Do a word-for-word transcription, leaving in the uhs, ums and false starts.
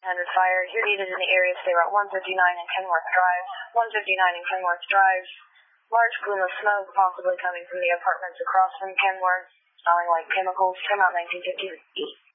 under fire. You're needed in the area. Stay Route one fifty-nine and Kenworth Drive. one fifty-nine and Kenworth Drive. Large plume of smoke possibly coming from the apartments across from Kenworth, smelling like chemicals. Come out nineteen fifty-eight.